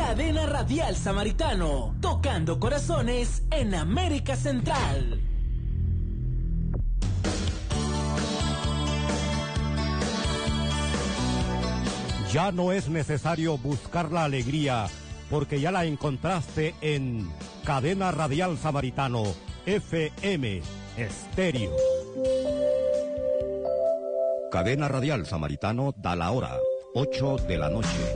Cadena Radial Samaritano, tocando corazones en América Central. Ya no es necesario buscar la alegría, porque ya la encontraste en Cadena Radial Samaritano, FM Estéreo. Cadena Radial Samaritano da la hora, 8 de la noche.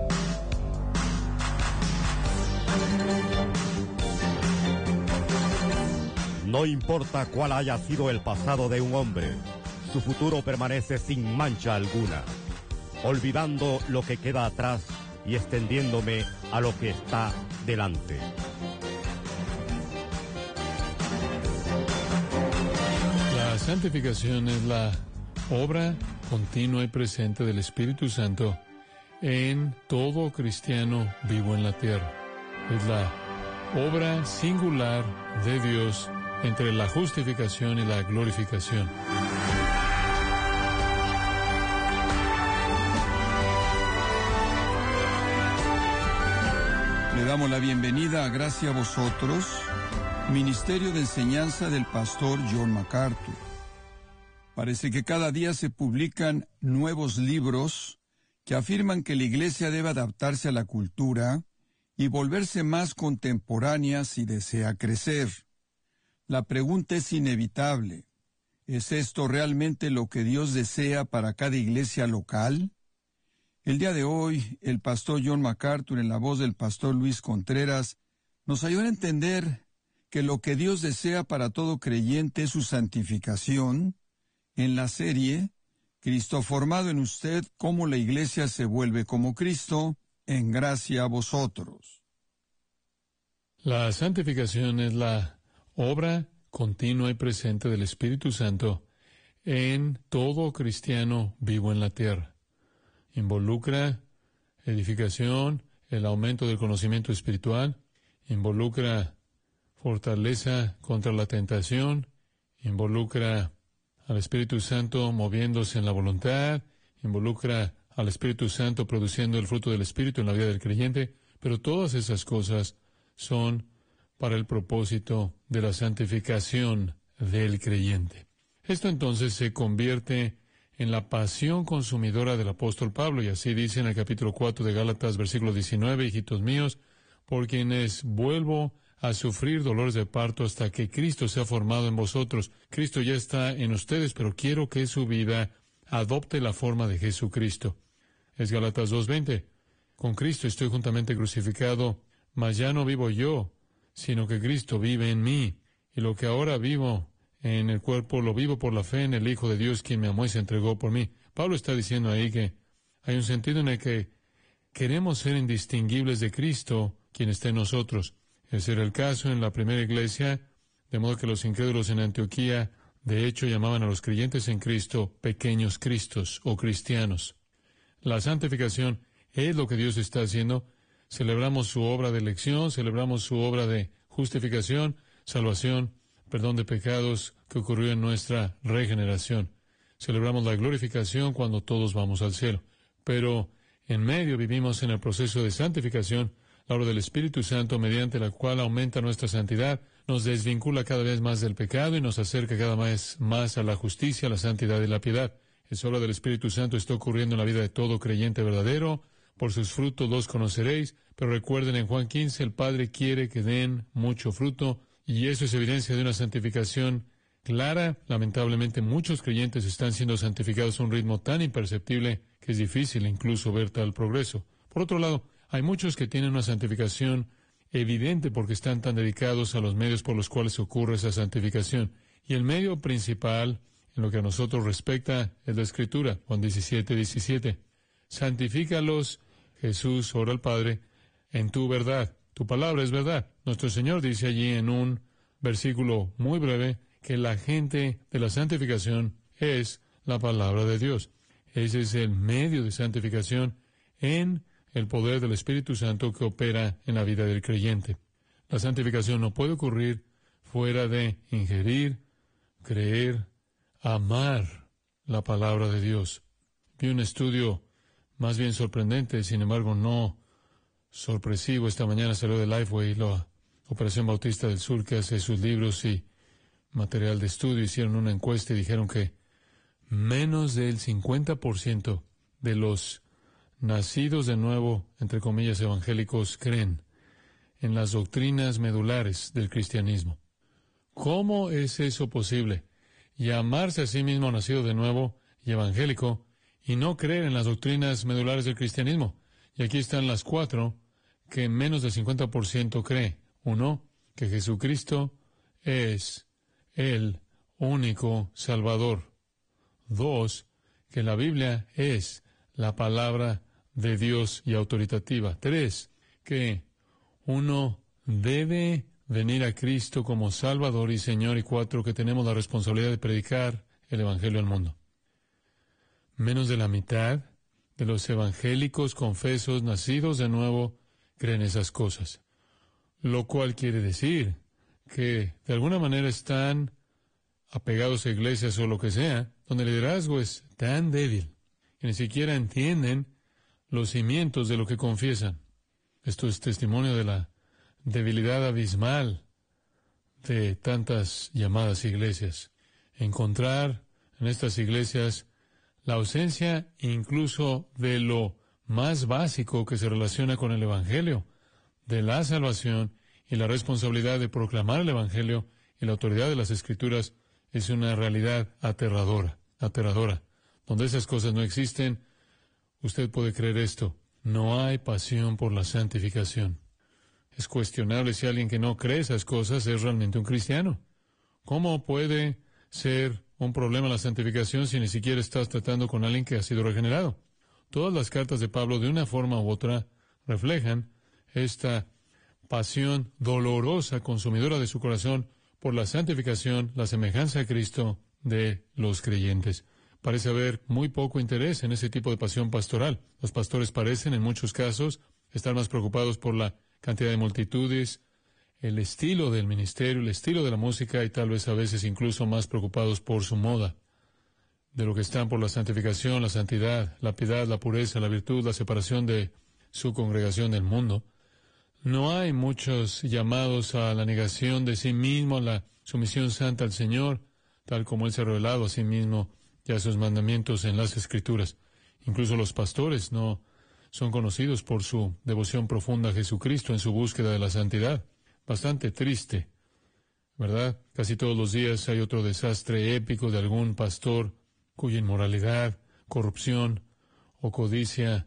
No importa cuál haya sido el pasado de un hombre, su futuro permanece sin mancha alguna, olvidando lo que queda atrás y extendiéndome a lo que está delante. La santificación es la obra continua y presente del Espíritu Santo en todo cristiano vivo en la tierra. Es la obra singular de Dios entre la justificación y la glorificación. Le damos la bienvenida a Gracia a Vosotros, Ministerio de Enseñanza del Pastor John MacArthur. Parece que cada día se publican nuevos libros que afirman que la Iglesia debe adaptarse a la cultura y volverse más contemporánea si desea crecer. La pregunta es inevitable. ¿Es esto realmente lo que Dios desea para cada iglesia local? El día de hoy, el pastor John MacArthur, en la voz del pastor Luis Contreras, nos ayuda a entender que lo que Dios desea para todo creyente es su santificación, en la serie Cristo formado en usted, cómo la iglesia se vuelve como Cristo, en gracia a vosotros. La santificación es la obra continua y presente del Espíritu Santo en todo cristiano vivo en la tierra. Involucra edificación, el aumento del conocimiento espiritual, involucra fortaleza contra la tentación, involucra al Espíritu Santo moviéndose en la voluntad, involucra al Espíritu Santo produciendo el fruto del Espíritu en la vida del creyente, pero todas esas cosas son para el propósito de la santificación del creyente. Esto entonces se convierte en la pasión consumidora del apóstol Pablo, y así dice en el capítulo 4 de Gálatas, versículo 19, hijitos míos, por quienes vuelvo a sufrir dolores de parto hasta que Cristo sea formado en vosotros. Cristo ya está en ustedes, pero quiero que su vida adopte la forma de Jesucristo. Es Gálatas 2:20. Con Cristo estoy juntamente crucificado, mas ya no vivo yo, sino que Cristo vive en mí. Y lo que ahora vivo en el cuerpo, lo vivo por la fe en el Hijo de Dios, quien me amó y se entregó por mí. Pablo está diciendo ahí que hay un sentido en el que queremos ser indistinguibles de Cristo, quien está en nosotros. Ese era el caso en la primera iglesia, de modo que los incrédulos en Antioquía, de hecho, llamaban a los creyentes en Cristo pequeños Cristos o cristianos. La santificación es lo que Dios está haciendo. Celebramos su obra de elección, celebramos su obra de justificación, salvación, perdón de pecados que ocurrió en nuestra regeneración. Celebramos la glorificación cuando todos vamos al cielo. Pero en medio vivimos en el proceso de santificación, la obra del Espíritu Santo, mediante la cual aumenta nuestra santidad, nos desvincula cada vez más del pecado y nos acerca cada vez más a la justicia, la santidad y la piedad. Esa obra del Espíritu Santo está ocurriendo en la vida de todo creyente verdadero. Por sus frutos los conoceréis, pero recuerden en Juan 15, el Padre quiere que den mucho fruto, y eso es evidencia de una santificación clara. Lamentablemente, muchos creyentes están siendo santificados a un ritmo tan imperceptible que es difícil incluso ver tal progreso. Por otro lado, hay muchos que tienen una santificación evidente porque están tan dedicados a los medios por los cuales ocurre esa santificación. Y el medio principal, en lo que a nosotros respecta, es la Escritura. Juan 17:17. Santifícalos, Jesús, ora al Padre, en tu verdad. Tu palabra es verdad. Nuestro Señor dice allí en un versículo muy breve que la agente de la santificación es la palabra de Dios. Ese es el medio de santificación en el poder del Espíritu Santo que opera en la vida del creyente. La santificación no puede ocurrir fuera de ingerir, creer, amar la palabra de Dios. Vi un estudio más bien sorprendente, sin embargo no sorpresivo. Esta mañana salió de Lifeway, la Operación Bautista del Sur, que hace sus libros y material de estudio. Hicieron una encuesta y dijeron que menos del 50% de los nacidos de nuevo, entre comillas, evangélicos, creen en las doctrinas medulares del cristianismo. ¿Cómo es eso posible? Llamarse a sí mismo nacido de nuevo y evangélico y no creer en las doctrinas medulares del cristianismo. Y aquí están las 4 que menos del 50% cree. 1, que Jesucristo es el único Salvador. 2, que la Biblia es la palabra de Dios y autoritativa. 3, que uno debe venir a Cristo como Salvador y Señor. Y 4, que tenemos la responsabilidad de predicar el Evangelio al mundo. Menos de la mitad de los evangélicos confesos nacidos de nuevo creen esas cosas. Lo cual quiere decir que de alguna manera están apegados a iglesias o lo que sea, donde el liderazgo es tan débil que ni siquiera entienden los cimientos de lo que confiesan. Esto es testimonio de la debilidad abismal de tantas llamadas iglesias. Encontrar en estas iglesias la ausencia incluso de lo más básico que se relaciona con el Evangelio, de la salvación y la responsabilidad de proclamar el Evangelio y la autoridad de las Escrituras, es una realidad aterradora. Donde esas cosas no existen, usted puede creer esto: no hay pasión por la santificación. Es cuestionable si alguien que no cree esas cosas es realmente un cristiano. ¿Cómo puede ser un problema la santificación si ni siquiera estás tratando con alguien que ha sido regenerado? Todas las cartas de Pablo, de una forma u otra, reflejan esta pasión dolorosa, consumidora de su corazón, por la santificación, la semejanza a Cristo de los creyentes. Parece haber muy poco interés en ese tipo de pasión pastoral. Los pastores parecen, en muchos casos, estar más preocupados por la cantidad de multitudes, el estilo del ministerio, el estilo de la música, y tal vez a veces incluso más preocupados por su moda, de lo que están por la santificación, la santidad, la piedad, la pureza, la virtud, la separación de su congregación del mundo. No hay muchos llamados a la negación de sí mismo, a la sumisión santa al Señor, tal como Él se ha revelado a sí mismo y a sus mandamientos en las Escrituras. Incluso los pastores no son conocidos por su devoción profunda a Jesucristo en su búsqueda de la santidad. Bastante triste, ¿verdad? Casi todos los días hay otro desastre épico de algún pastor cuya inmoralidad, corrupción o codicia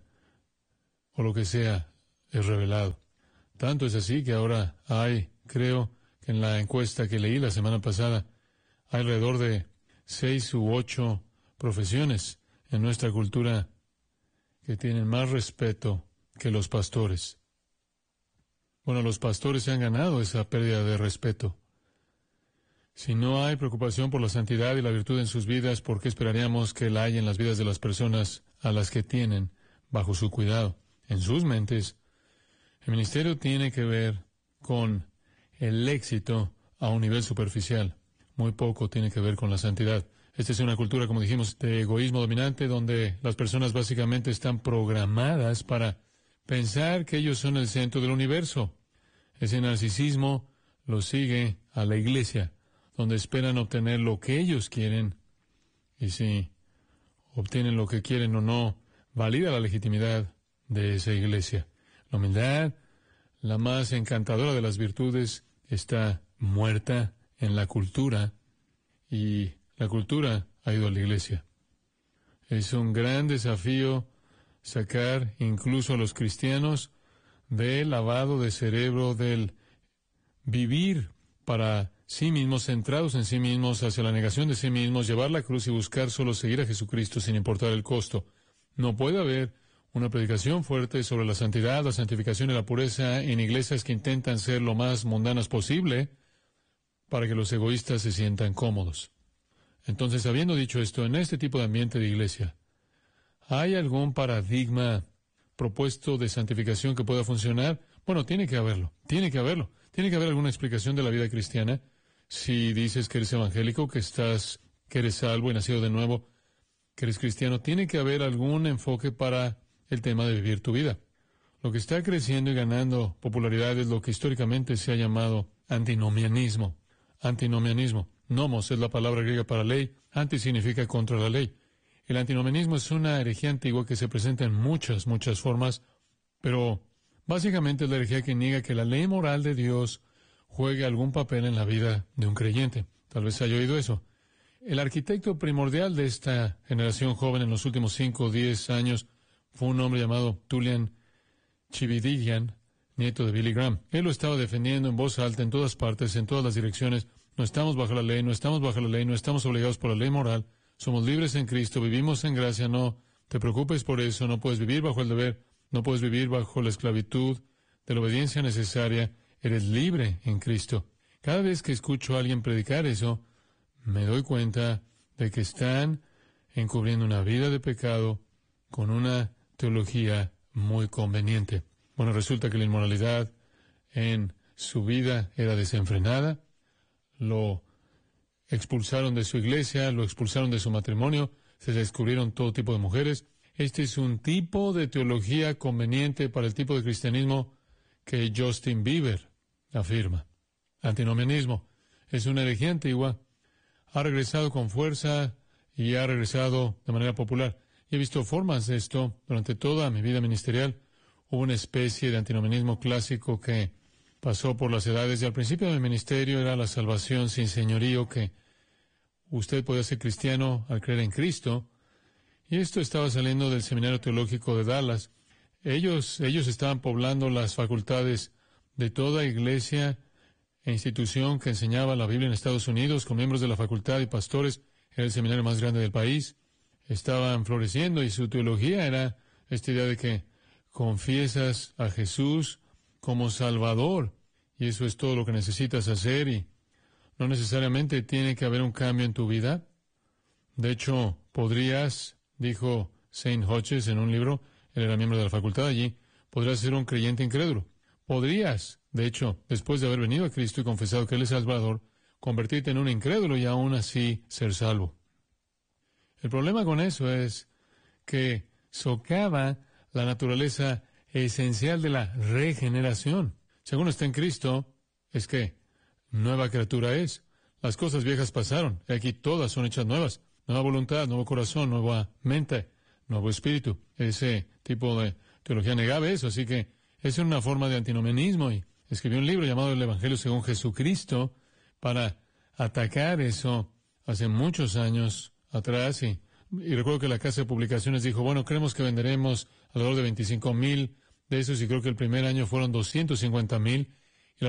o lo que sea es revelado. Tanto es así que ahora hay, creo que en la encuesta que leí la semana pasada, hay alrededor de 6 u 8 profesiones en nuestra cultura que tienen más respeto que los pastores. Bueno, los pastores se han ganado esa pérdida de respeto. Si no hay preocupación por la santidad y la virtud en sus vidas, ¿por qué esperaríamos que la haya en las vidas de las personas a las que tienen bajo su cuidado? En sus mentes, el ministerio tiene que ver con el éxito a un nivel superficial. Muy poco tiene que ver con la santidad. Esta es una cultura, como dijimos, de egoísmo dominante, donde las personas básicamente están programadas para pensar que ellos son el centro del universo. Ese narcisismo los sigue a la iglesia, donde esperan obtener lo que ellos quieren, y si obtienen lo que quieren o no, valida la legitimidad de esa iglesia. La humildad, la más encantadora de las virtudes, está muerta en la cultura, y la cultura ha ido a la iglesia. Es un gran desafío sacar incluso a los cristianos del lavado de cerebro, del vivir para sí mismos, centrados en sí mismos, hacia la negación de sí mismos, llevar la cruz y buscar solo seguir a Jesucristo sin importar el costo. No puede haber una predicación fuerte sobre la santidad, la santificación y la pureza en iglesias que intentan ser lo más mundanas posible para que los egoístas se sientan cómodos. Entonces, habiendo dicho esto, en este tipo de ambiente de iglesia, ¿hay algún paradigma propuesto de santificación que pueda funcionar? Bueno, tiene que haberlo. Tiene que haber alguna explicación de la vida cristiana. Si dices que eres evangélico, que eres salvo y nacido de nuevo, que eres cristiano, tiene que haber algún enfoque para el tema de vivir tu vida. Lo que está creciendo y ganando popularidad es lo que históricamente se ha llamado antinomianismo. Antinomianismo. Nomos es la palabra griega para ley. Anti significa contra la ley. El antinomianismo es una herejía antigua que se presenta en muchas formas, pero básicamente es la herejía que niega que la ley moral de Dios juegue algún papel en la vida de un creyente. Tal vez haya oído eso. El arquitecto primordial de esta generación joven en los últimos 5 o 10 años fue un hombre llamado Tullian Tchividjian, nieto de Billy Graham. Él lo estaba defendiendo en voz alta en todas partes, en todas las direcciones. No estamos bajo la ley, no estamos bajo la ley, no estamos obligados por la ley moral. Somos libres en Cristo, vivimos en gracia, no te preocupes por eso, no puedes vivir bajo el deber, no puedes vivir bajo la esclavitud de la obediencia necesaria, eres libre en Cristo. Cada vez que escucho a alguien predicar eso, me doy cuenta de que están encubriendo una vida de pecado con una teología muy conveniente. Bueno, resulta que la inmoralidad en su vida era desenfrenada, lo expulsaron de su iglesia, lo expulsaron de su matrimonio, se descubrieron todo tipo de mujeres. Este es un tipo de teología conveniente para el tipo de cristianismo que Justin Bieber afirma. Antinomianismo es una herejía antigua, ha regresado con fuerza y ha regresado de manera popular. Y he visto formas de esto durante toda mi vida ministerial. Hubo una especie de antinomianismo clásico que pasó por las edades y al principio de mi ministerio era la salvación sin señorío, que usted podía ser cristiano al creer en Cristo. Y esto estaba saliendo del Seminario Teológico de Dallas. Ellos estaban poblando las facultades de toda iglesia e institución que enseñaba la Biblia en Estados Unidos con miembros de la facultad y pastores. Era el seminario más grande del país. Estaban floreciendo y su teología era esta idea de que confiesas a Jesús como Salvador y eso es todo lo que necesitas hacer y no necesariamente tiene que haber un cambio en tu vida. De hecho, podrías, dijo Saint Hodges en un libro, él era miembro de la facultad allí, podrías ser un creyente incrédulo. Podrías, de hecho, después de haber venido a Cristo y confesado que Él es Salvador, convertirte en un incrédulo y aún así ser salvo. El problema con eso es que socava la naturaleza esencial de la regeneración. Según está en Cristo, es que nueva criatura es. Las cosas viejas pasaron, y aquí todas son hechas nuevas. Nueva voluntad, nuevo corazón, nueva mente, nuevo espíritu. Ese tipo de teología negaba eso, así que es una forma de antinomianismo y escribió un libro llamado El Evangelio según Jesucristo para atacar eso hace muchos años atrás y recuerdo que la casa de publicaciones dijo, bueno, creemos que venderemos alrededor de 25,000 de esos y creo que el primer año fueron 250,000